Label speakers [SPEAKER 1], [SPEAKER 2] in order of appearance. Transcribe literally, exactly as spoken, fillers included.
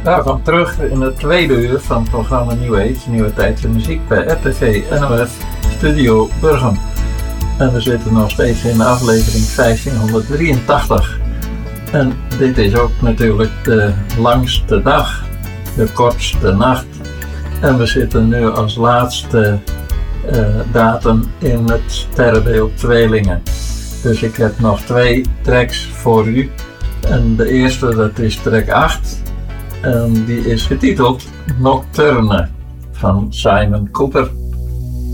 [SPEAKER 1] Welkom terug in het tweede uur van het programma New Age, Nieuwe Tijdse Muziek bij R T V N O S Studio Burgum. En we zitten nog steeds in aflevering vijftienhonderddrieëntachtig. En dit is ook natuurlijk de langste dag, de kortste nacht. En we zitten nu als laatste uh, datum in het sterrenbeeld Tweelingen. Dus ik heb nog twee tracks voor u. En de eerste, dat is track acht. En die is getiteld Nocturne van Simon Cooper.